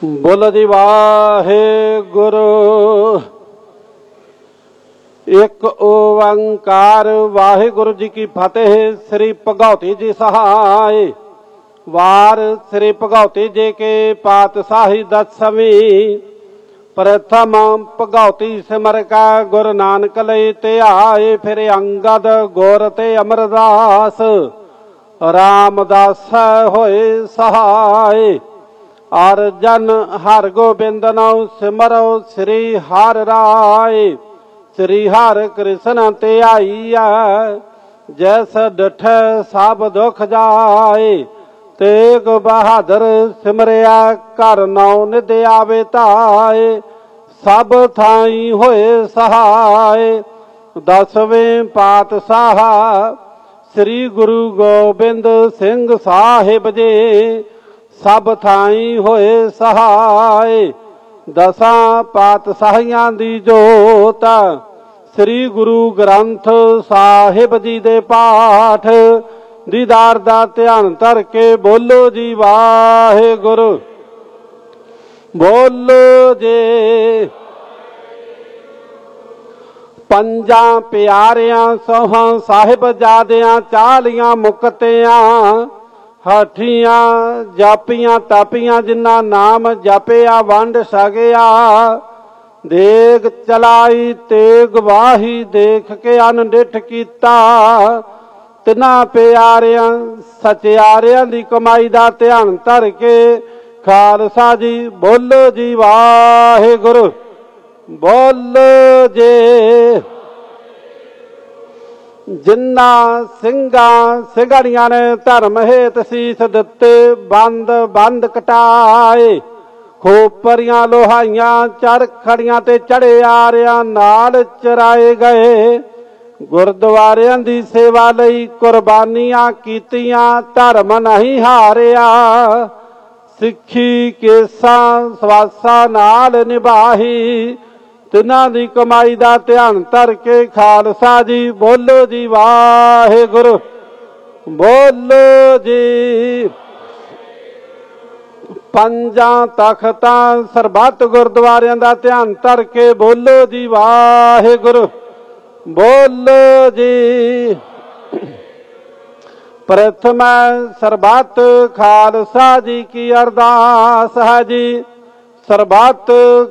बोलो जी वाहेगुरु। एक ओंकार वाहेगुरु जी की फतेह। श्री भगौती जी सहाय। वार श्री भगौती जी के पातशाही 10वीं। प्रथम भगौती सिमर का गुरु नानक लई ते आए। फिर अंगद गोर ते अमरदास रामदास होए सहाय। अर्जन हर गोबिंद नौ सिमरो श्री हर राय। श्री हर कृष्ण ते आईया जैस डिठ सब दुख जाए। तेग बहादुर सिमरिया घर नौ निध आवे ताए। सब थाई होए सहाय। 10वें पातशाह श्री गुरु गोबिंद सिंह साहिब जी सब थाई होए सहाय। 10 पातशाहियां दी जोत श्री गुरु ग्रंथ साहिब जी दे पाठ दीदार दा ध्यान धर के बोलो जी वाहेगुरु। बोलो जे पंजां प्यारियां सोहां साहिब जादियां 40 मुक्तियां हाठियां जापियां तापियां जिन्ना नाम जपिया वंड सगया। देग चलाई तेग वाही देख के अनडिठ कीता। तिना प्यारियां सचियारियां दी कमाई दा ध्यान धर के खालसा जी बोलो जी वाहेगुरु। बोलो जे जिन्ना सिंघा सिंघड़ियां ने धर्म हेत सीस दिते बंद बंद कटाए। खोपरियां लोहाइयां चरखड़ियां ते चढ़े आरियां नाल चराए गए। गुरद्वारियां दी सेवा लई कुर्बानियां कीतियां धर्म नहीं हारिया। सिक्खी केसां सवासां नाल निभाही। तिन्हां दी कमाई दा ध्यान धर के खालसा जी बोलो जी वाहेगुरु। बोलो जी पंजां तख्तां सरबत गुरद्वारियां दा ध्यान धर के बोलो जी वाहेगुरु। बोलो जी प्रथम सरबत खालसा जी की अरदास है जी। सरबत